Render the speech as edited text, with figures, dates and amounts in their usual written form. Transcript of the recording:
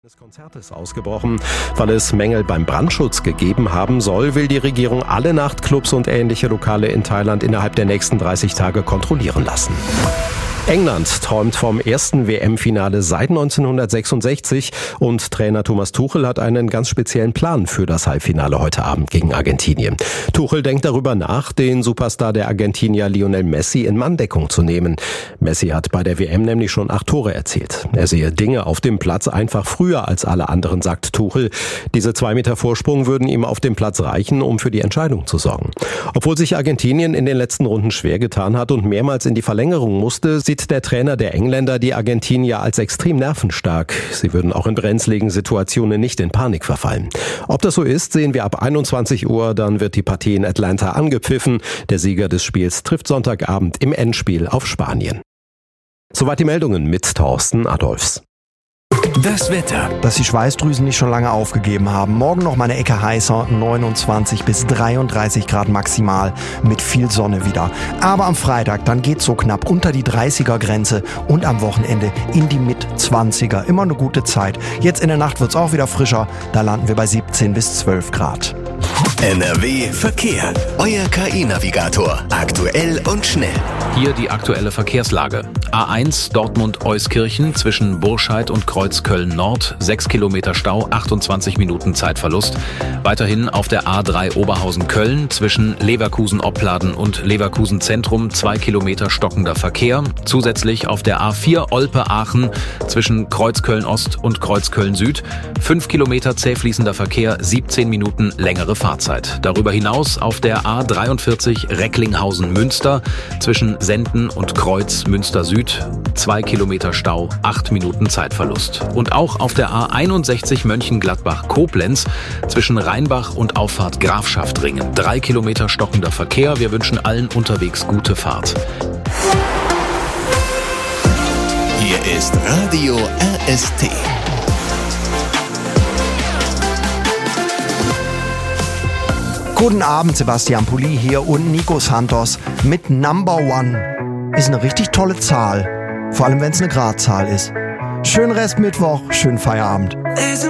Des Konzertes ausgebrochen. Weil es Mängel beim Brandschutz gegeben haben soll, will die Regierung alle Nachtclubs und ähnliche Lokale in Thailand innerhalb der nächsten 30 Tage kontrollieren lassen. England träumt vom ersten WM-Finale seit 1966 und Trainer Thomas Tuchel hat einen ganz speziellen Plan für das Halbfinale heute Abend gegen Argentinien. Tuchel denkt darüber nach, den Superstar der Argentinier Lionel Messi in Manndeckung zu nehmen. Messi hat bei der WM nämlich schon 8 Tore erzielt. Er sehe Dinge auf dem Platz einfach früher als alle anderen, sagt Tuchel. Diese 2 Meter Vorsprung würden ihm auf dem Platz reichen, um für die Entscheidung zu sorgen. Obwohl sich Argentinien in den letzten Runden schwer getan hat und mehrmals in die Verlängerung musste, sieht der Trainer der Engländer die Argentinier als extrem nervenstark. Sie würden auch in brenzligen Situationen nicht in Panik verfallen. Ob das so ist, sehen wir ab 21 Uhr. Dann wird die Partie in Atlanta angepfiffen. Der Sieger des Spiels trifft Sonntagabend im Endspiel auf Spanien. Soweit die Meldungen mit Thorsten Adolfs. Das Wetter. Dass die Schweißdrüsen nicht schon lange aufgegeben haben. Morgen noch mal eine Ecke heißer, 29 bis 33 Grad maximal, mit viel Sonne wieder. Aber am Freitag, dann geht's so knapp unter die 30er-Grenze und am Wochenende in die Mit-20er. Immer eine gute Zeit. Jetzt in der Nacht wird's auch wieder frischer, da landen wir bei 17 bis 12 Grad. NRW Verkehr. Euer KI-Navigator. Aktuell und schnell. Hier die aktuelle Verkehrslage. A1 Dortmund-Euskirchen zwischen Burscheid und Kreuz Köln-Nord. 6 Kilometer Stau, 28 Minuten Zeitverlust. Weiterhin auf der A3 Oberhausen-Köln zwischen Leverkusen-Opladen und Leverkusen-Zentrum 2 Kilometer stockender Verkehr. Zusätzlich auf der A4 Olpe-Aachen zwischen Kreuz Köln-Ost und Kreuz Köln-Süd. 5 Kilometer zäh fließender Verkehr, 17 Minuten längere Fahrzeit. Darüber hinaus auf der A43 Recklinghausen-Münster zwischen Senden und Kreuz Münster-Süd 2 Kilometer Stau, 8 Minuten Zeitverlust. Und auch auf der A61 Mönchengladbach-Koblenz zwischen Rheinbach und Auffahrt Grafschaftringen 3 Kilometer stockender Verkehr. Wir wünschen allen unterwegs gute Fahrt. Hier ist Radio RST. Guten Abend, Sebastian Pulli hier und Nico Santos mit Number One. Ist eine richtig tolle Zahl, vor allem wenn es eine Gradzahl ist. Schönen Restmittwoch, schönen Feierabend.